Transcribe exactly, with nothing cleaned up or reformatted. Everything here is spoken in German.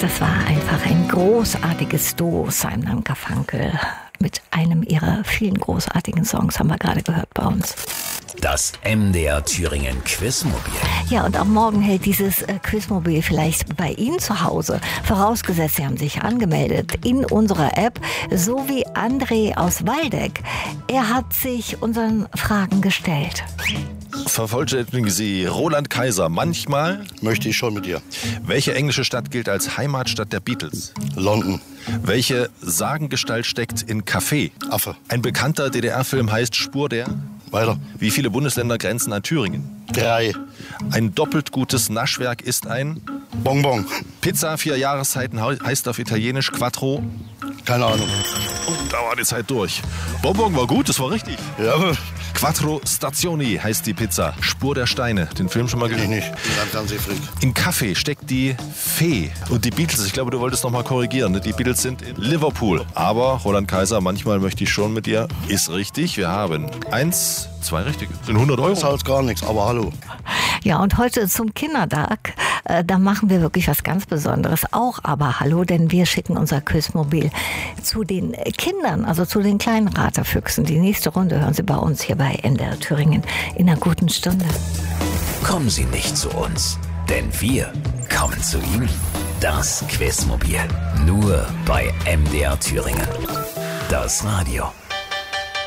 das war einfach ein großartiges Duo, Simon und Garfunkel. Mit einem ihrer vielen großartigen Songs haben wir gerade gehört bei uns. Das M D R Thüringen Quizmobil. Ja, und auch morgen hält dieses äh, Quizmobil vielleicht bei Ihnen zu Hause. Vorausgesetzt, Sie haben sich angemeldet in unserer App, so wie André aus Waldeck. Er hat sich unseren Fragen gestellt. Vervollständigen Sie Roland Kaiser manchmal? Möchte ich schon mit dir. Welche englische Stadt gilt als Heimatstadt der Beatles? London. Welche Sagengestalt steckt in Kaffee? Affe. Ein bekannter D D R-Film heißt Spur der? Weiter. Wie viele Bundesländer grenzen an Thüringen? Drei. Ein doppelt gutes Naschwerk ist ein? Bonbon. Pizza vier Jahreszeiten heißt auf Italienisch Quattro? Keine Ahnung. Oh, da war die Zeit durch. Bonbon war gut, das war richtig. Ja. Quattro Stazioni heißt die Pizza. Spur der Steine. Den Film schon mal Ich gesehen? nicht. Dann Fernsehfreak. In Kaffee steckt die Fee. Und die Beatles, ich glaube, du wolltest noch mal korrigieren. Ne? Die Beatles sind in Liverpool. Aber Roland Kaiser, manchmal möchte ich schon mit dir. Ist richtig. Wir haben eins, zwei richtige. Sind hundert Euro. Das zahlt gar nichts, aber hallo. Ja, und heute zum Kindertag, äh, da machen wir wirklich was ganz Besonderes. Auch aber hallo, denn wir schicken unser Quizmobil zu den Kindern, also zu den kleinen Raterfüchsen. Die nächste Runde hören Sie bei uns hier bei M D R Thüringen in einer guten Stunde. Kommen Sie nicht zu uns, denn wir kommen zu Ihnen. Das Quizmobil. Nur bei M D R Thüringen. Das Radio.